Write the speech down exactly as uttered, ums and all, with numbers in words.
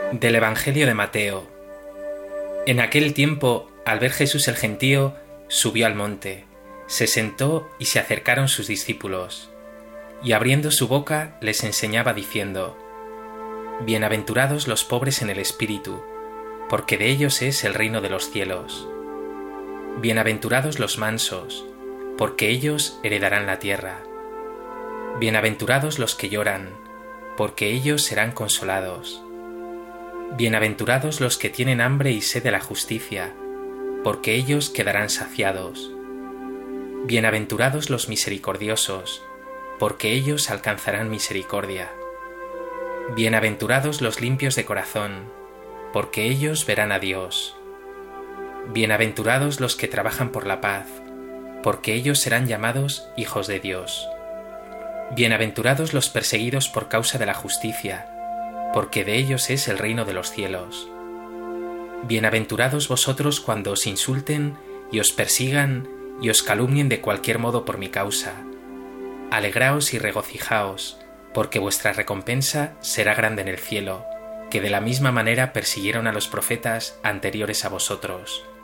Del Evangelio de Mateo. En aquel tiempo, al ver Jesús el gentío, subió al monte, se sentó y se acercaron sus discípulos, y abriendo su boca les enseñaba diciendo: Bienaventurados los pobres en el espíritu, porque de ellos es el reino de los cielos. Bienaventurados los mansos, porque ellos heredarán la tierra. Bienaventurados los que lloran, porque ellos serán consolados. Bienaventurados los que tienen hambre y sed de la justicia, porque ellos quedarán saciados. Bienaventurados los misericordiosos, porque ellos alcanzarán misericordia. Bienaventurados los limpios de corazón, porque ellos verán a Dios. Bienaventurados los que trabajan por la paz, porque ellos serán llamados hijos de Dios. Bienaventurados los perseguidos por causa de la justicia, porque de ellos es el reino de los cielos. Bienaventurados vosotros cuando os insulten y os persigan y os calumnien de cualquier modo por mi causa. Alegraos y regocijaos, porque vuestra recompensa será grande en el cielo, que de la misma manera persiguieron a los profetas anteriores a vosotros.